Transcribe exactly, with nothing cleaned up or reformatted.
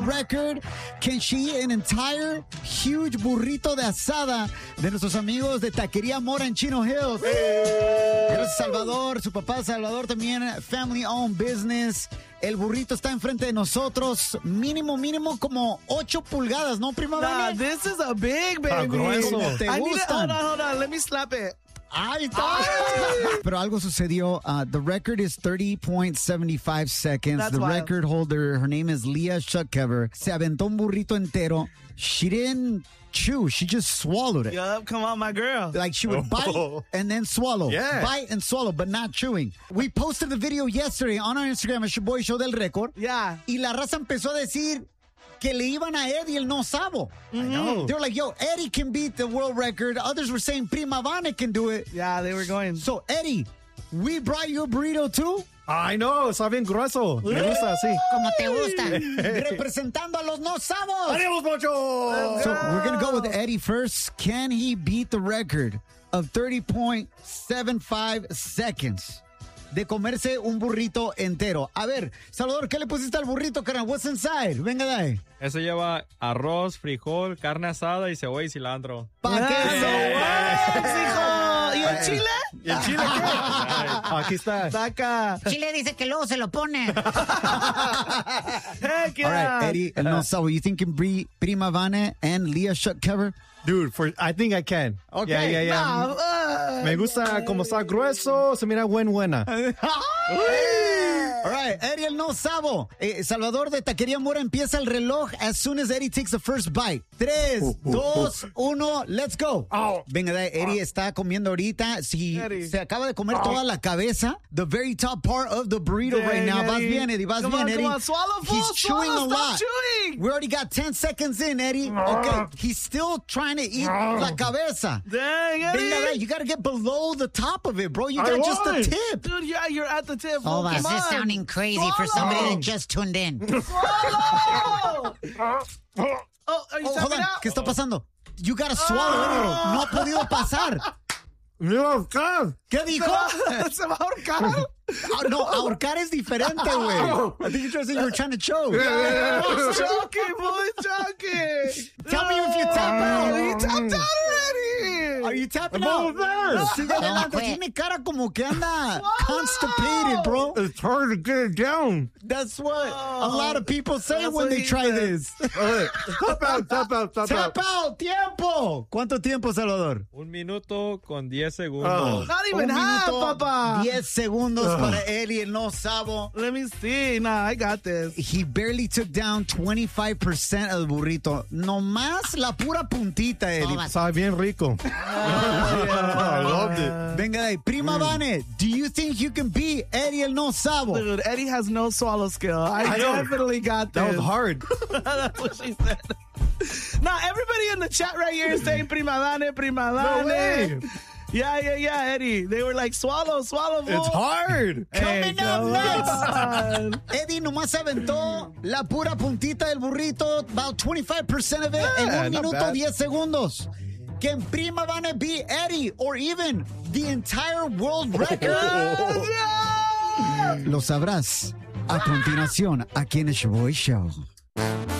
record? Can she eat an entire huge burrito de asada de nuestros amigos de Taquería Mora en Chino Hills? Gracias, Salvador. Su papá Salvador también, family owned business. El burrito está enfrente de nosotros. Mínimo, mínimo como ocho pulgadas, ¿no, prima? Nah, this is a big baby. Grueso. ¿Te I need it. gustan? Hold on, hold on. Let me slap it. Ahí está. Pero algo sucedió. Uh, the record is thirty point seven five seconds. That's the wild. record holder, her name is Leah Shuckcover. Se aventó un burrito entero. She didn't chew. She just swallowed it. Yup, come on, my girl. Like she would bite and then swallow. Yeah. Bite and swallow, but not chewing. We posted the video yesterday on our Instagram at Boy Show del Récord. Yeah. Y la raza empezó a decir que le iban a Eddie el no sabo. I know. They were like, yo, Eddie can beat the world record. Others were saying Prima Vane can do it. Yeah, they were going. So, Eddie, we brought you a burrito too. I know, está bien grueso. Me gusta así. Como te gusta. Representando a los no sabos. ¡Adiós, Poncho! So, we're going to go with Eddie first. Can he beat the record of thirty point seven five seconds de comerse un burrito entero? A ver, Salvador, ¿qué le pusiste al burrito, carnal? What's inside? Venga de ahí. Eso lleva arroz, frijol, carne asada y cebolla y cilantro. ¿Pa' qué? hijo! ¿Y el chile? ¿Y el chile qué? Aquí está. Saca. Chile dice que luego se lo pone. Heck All yeah. right, Eddie, el no sabo, you think you can beat Prima Vane and Leah Shuckcover? Dude, for, I think I can. Okay. Yeah, yeah, yeah. Ah, ah. Me gusta como está grueso, se mira buen buena. All right, Eddie el no sabo. Eh, Salvador de Taquería Mora empieza el reloj as soon as Eddie takes the first bite. Tres, dos, uno, let's go. Oh. Venga, de- Eddie está comiendo ahorita. Si Eddie. se acaba de comer toda la cabeza, the very top part of the burrito Dang, right now. Vas Eddie. bien, Eddie, vas Come bien, on, Eddie. come on, swallow, fool, He's chewing swallow, a stop lot. chewing. We already got ten seconds in, Eddie. Okay, he's still trying to eat la cabeza. Dang, Eddie. Venga, de- you got to get below the top of it, bro. You I got just the won. tip. Dude, yeah, you're at the tip. Hold on. Come This is on. sounding crazy for somebody that just tuned in. Swallow! Oh, are you Oh, hold tapping on. out? ¿Qué está pasando? You gotta swallow it. No ha podido pasar. Mira, ¿qué? ¿Qué dijo? ¿Se va a ahorcar? Ah, no, ahorcar es diferente, güey. I think you're trying to say you were trying to choke. He's choking, boy, choking. Tell me if you tap out. You tapped out already. Are you tapping Vamos out? a ver. Sigue adelante. quit. Tiene cara como que anda constipated, bro. It's hard to get it down. That's what a lot of people say That's when what they he try said. this. Okay, tap out, tap out, tap out. Tap out, tiempo. ¿Cuánto tiempo, Salvador? Un minuto con diez segundos. Oh. Not even Un half, minuto, papa. diez segundos para Eddie, el no sabo. Let me see. Nah, I got this. He barely took down twenty-five percent of the burrito. Nomás la pura puntita, Eddie. Sabe bien rico. I loved it. Venga de ahí. Prima Vane, do you think you can beat Eddie el no sabo? Dude, Eddie has no swallow skill. I, I know. definitely got this. That was hard. That's what she said. Now, everybody in the chat right here is saying prima dane, prima No dane. way. Yeah, yeah, yeah, Eddie. They were like, swallow, swallow, fool. It's hard. Hey, Coming up come next. on. Eddie nomás aventó la pura puntita del burrito, about twenty-five percent of it, en Yeah, un not minuto bad. diez segundos. Can Prima Vane beat Eddie or even the entire world record? Lo sabrás a continuación aquí en el Shaboy Show.